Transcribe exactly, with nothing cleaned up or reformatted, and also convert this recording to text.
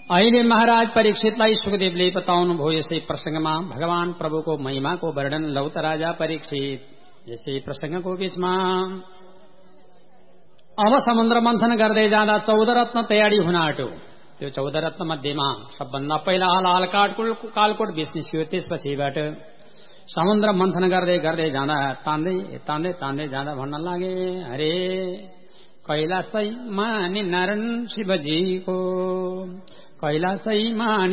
अहिले महाराज परीक्षितलाई सुखदेवले बताउनु भयो यसै प्रसंगमा भगवान प्रभुको महिमाको वर्णन। लौ त राजा परीक्षित, यसै प्रसंगको बीचमा अब समुद्र मन्थन गर्दै जाँदा चौध रत्न तयारी हुन आँट्यो। त्यो चौध रत्न मध्येमा सबभन्दा पहिला हाल काटकुट कालकोट बीच निस्क्यो। त्यसपछिबाट समुद्र मन्थन गर्दै गर्दै जाँदा तान्दै तान्दै तान्दै जाँदा भन्न लागे, अरे कैलाशैमा नि नारायण शिवजीको, कैलाशैमा